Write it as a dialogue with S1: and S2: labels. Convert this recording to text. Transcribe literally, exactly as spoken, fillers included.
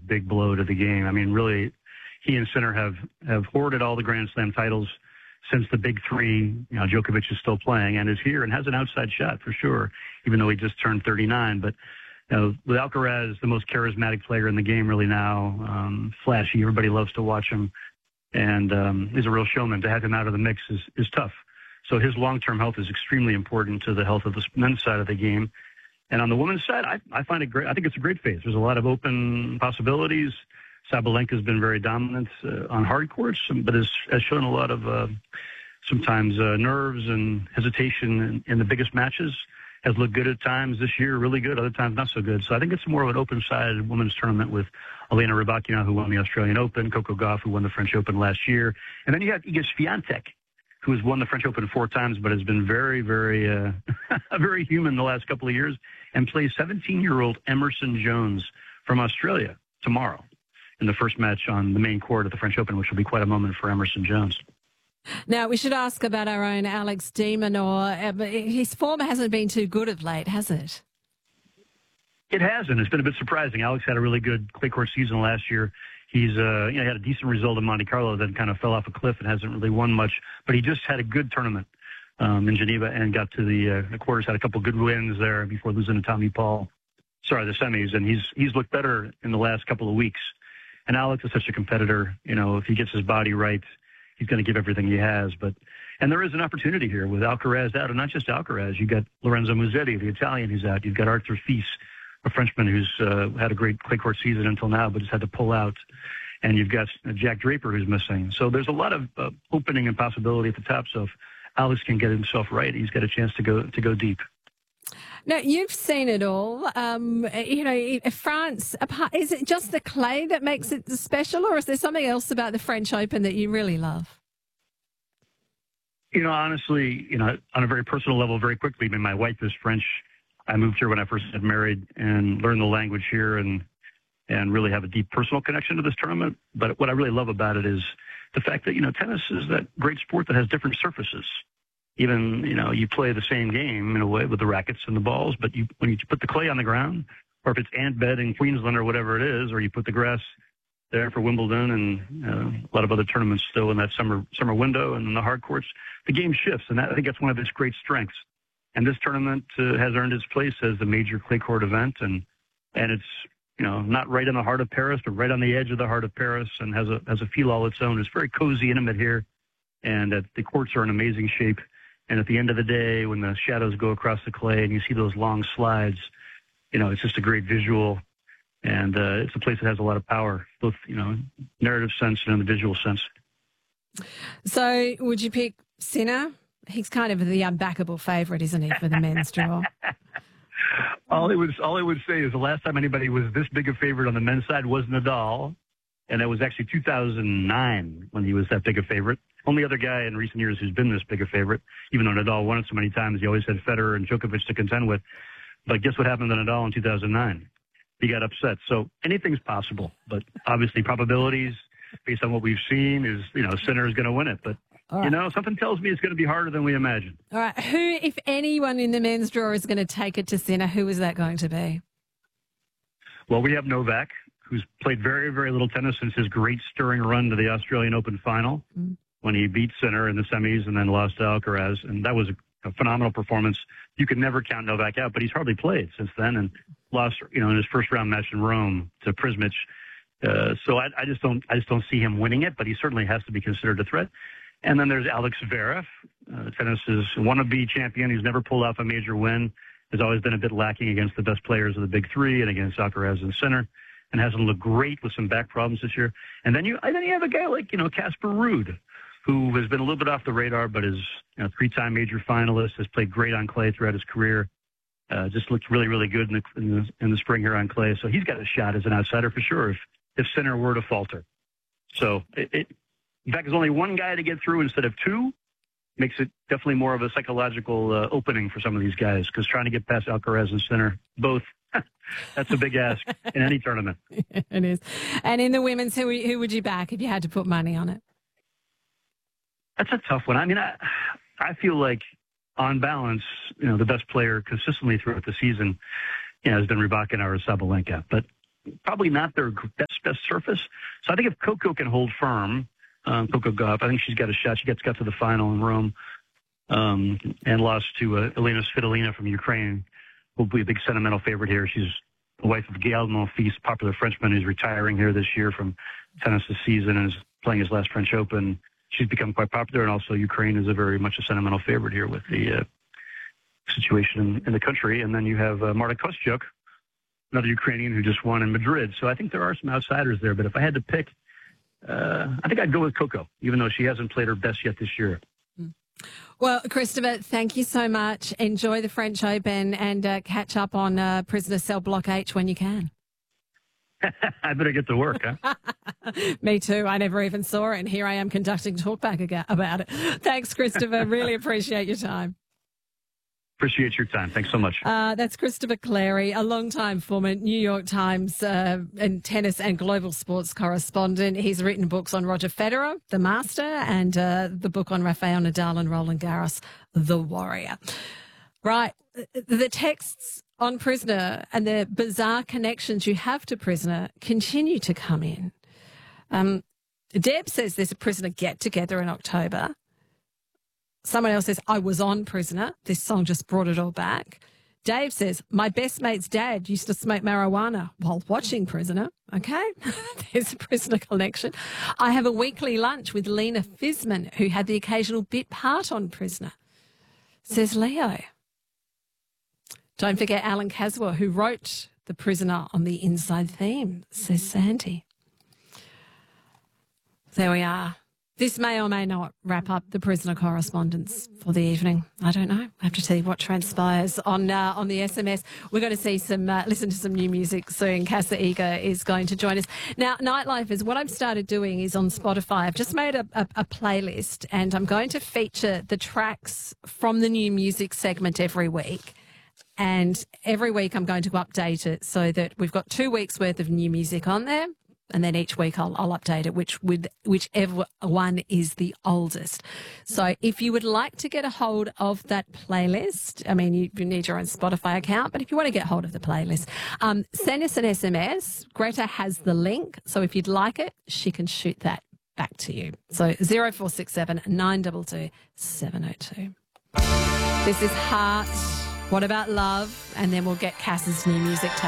S1: big blow to the game. I mean, really, he and Sinner have, have hoarded all the Grand Slam titles since the big three. You know, Djokovic is still playing and is here and has an outside shot for sure, even though he just turned thirty-nine. But, you know, with Alcaraz, the most charismatic player in the game really now, um, flashy, everybody loves to watch him. And um, he's a real showman. To have him out of the mix is, is tough. So his long-term health is extremely important to the health of the men's side of the game. And on the women's side, I, I find it great. I think it's a great phase. There's a lot of open possibilities. Sabalenka's been very dominant uh, on hard courts, but has, has shown a lot of uh, sometimes uh, nerves and hesitation in, in the biggest matches. Has looked good at times this year, really good, other times not so good. So I think it's more of an open-sided women's tournament with Elena Rybakina, who won the Australian Open, Coco Gauff, who won the French Open last year. And then you have Iga Swiatek, who has won the French Open four times, but has been very, very, uh, very human the last couple of years, and plays seventeen-year-old Emerson Jones from Australia tomorrow in the first match on the main court at the French Open, which will be quite a moment for Emerson Jones.
S2: Now, we should ask about our own Alex de Minaur. His form hasn't been too good of late, has it?
S1: It hasn't. It's been a bit surprising. Alex had a really good clay court season last year. He's, uh, you know, he had a decent result in Monte Carlo, then kind of fell off a cliff and hasn't really won much. But he just had a good tournament um, in Geneva and got to the, uh, the quarters, had a couple good wins there before losing to Tommy Paul. Sorry, the semis. And he's he's looked better in the last couple of weeks. And Alex is such a competitor. You know, if he gets his body right, he's going to give everything he has. But and there is an opportunity here with Alcaraz out, and not just Alcaraz. You've got Lorenzo Musetti, the Italian, who's out. You've got Arthur Fils, a Frenchman who's uh, had a great clay court season until now, but has had to pull out. And you've got Jack Draper, who's missing. So there's a lot of uh, opening and possibility at the top. So if Alex can get himself right, he's got a chance to go to go deep.
S2: Now, you've seen it all. Um, you know, France, is it just the clay that makes it special, or is there something else about the French Open that you really love?
S1: You know, honestly, you know, on a very personal level, very quickly, I mean, my wife is French. I moved here when I first got married and learned the language here and and really have a deep personal connection to this tournament. But what I really love about it is the fact that, you know, tennis is that great sport that has different surfaces. Even, you know, you play the same game in a way with the rackets and the balls, but you when you put the clay on the ground, or if it's Antbed in Queensland or whatever it is, or you put the grass there for Wimbledon and uh, a lot of other tournaments still in that summer summer window and in the hard courts, the game shifts, and that, I think that's one of its great strengths. And this tournament uh, has earned its place as the major clay court event, and and it's, you know, not right in the heart of Paris, but right on the edge of the heart of Paris, and has a has a feel all its own. It's very cozy, intimate here, and uh, the courts are in amazing shape. And at the end of the day, when the shadows go across the clay and you see those long slides, you know, it's just a great visual. And uh, it's a place that has a lot of power, both, you know, narrative sense and in the visual sense.
S2: So would you pick Sinner? He's kind of the unbackable favourite, isn't he, for the men's draw?
S1: all, I would, all I would say is the last time anybody was this big a favourite on the men's side was Nadal. And it was actually two thousand nine when he was that big a favorite. Only other guy in recent years who's been this big a favorite, even though Nadal won it so many times, he always had Federer and Djokovic to contend with. But guess what happened to Nadal in two thousand nine? He got upset. So anything's possible, but obviously probabilities based on what we've seen is, you know, Sinner is going to win it. But, right. you know, something tells me it's going to be harder than we imagine.
S2: All right. Who, if anyone in the men's draw is going to take it to Sinner, who is that going to be?
S1: Well, we have Novak, who's played very, very little tennis since his great stirring run to the Australian Open final mm. when he beat Sinner in the semis and then lost to Alcaraz. And that was a, a phenomenal performance. You could never count Novak out, but he's hardly played since then and lost, you know, in his first round match in Rome to Prismic. Uh, so I, I just don't, I just don't see him winning it, but he certainly has to be considered a threat. And then there's Alex Zverev, uh, tennis's wannabe champion. He's never pulled off a major win. Has always been a bit lacking against the best players of the big three and against Alcaraz and Sinner, and hasn't looked great with some back problems this year. And then you, and then you have a guy like, you know, Casper Ruud, who has been a little bit off the radar, but is, you know, three-time major finalist, has played great on clay throughout his career. Uh, just looked really, really good in the, in the in the spring here on clay. So he's got a shot as an outsider for sure if if Sinner were to falter. So it, it in fact, there's only one guy to get through instead of two. Makes it definitely more of a psychological uh, opening for some of these guys, because trying to get past Alcaraz and Sinner, both, that's a big ask in any tournament.
S2: It is. And in the women's, who, who would you back if you had to put money on it?
S1: That's a tough one. I mean, I, I feel like on balance, you know, the best player consistently throughout the season, you know, has been Rybakina or Sabalenka. But probably not their best best surface. So I think if Coco can hold firm, um, Coco Gauff, I think she's got a shot. She gets got to the final in Rome um, and lost to uh, Elena Svitolina from Ukraine. Will be a big sentimental favorite here. She's the wife of Gael Monfils, popular Frenchman who's retiring here this year from tennis this season and is playing his last French Open. She's become quite popular, and also Ukraine is a very much a sentimental favorite here with the uh, situation in, in the country. And then you have uh, Marta Kostyuk, another Ukrainian who just won in Madrid. So I think there are some outsiders there. But if I had to pick, uh, I think I'd go with Coco, even though she hasn't played her best yet this year.
S2: Well, Christopher, thank you so much. Enjoy the French Open and uh, catch up on uh, Prisoner Cell Block H when you can.
S1: I better get to work, huh?
S2: Me too. I never even saw it, and here I am conducting talkback about it. Thanks, Christopher. Really appreciate your time.
S1: Appreciate your time. Thanks so much.
S2: Uh, that's Christopher Clarey, a long-time former New York Times uh, and tennis and global sports correspondent. He's written books on Roger Federer, the master, and uh, the book on Rafael Nadal and Roland Garros, the warrior. Right. The texts on Prisoner and the bizarre connections you have to Prisoner continue to come in. Um, Deb says there's a Prisoner get-together in October. Someone else says, I was on Prisoner. This song just brought it all back. Dave says, my best mate's dad used to smoke marijuana while watching Prisoner. Okay, there's a Prisoner connection. I have a weekly lunch with Lena Fisman, who had the occasional bit part on Prisoner, says Leo. Don't forget Alan Caswell, who wrote The Prisoner on the inside theme, says Sandy. There we are. This may or may not wrap up the Prisoner correspondence for the evening. I don't know. I have to tell you what transpires on uh, on the S M S. We're going to see some, uh, listen to some new music soon. Casa Eager is going to join us. Now, Nightlifers, what I've started doing is on Spotify. I've just made a, a, a playlist, and I'm going to feature the tracks from the new music segment every week. And every week I'm going to update it so that we've got two weeks worth of new music on there. And then each week I'll, I'll update it, which with whichever one is the oldest. So if you would like to get a hold of that playlist, I mean, you, you need your own Spotify account, but if you want to get hold of the playlist, um, send us an S M S. Greta has the link. So if you'd like it, she can shoot that back to you. So zero four six seven, nine two two, seven oh two. This is Heart. What About Love? And then we'll get Cass's new music tape.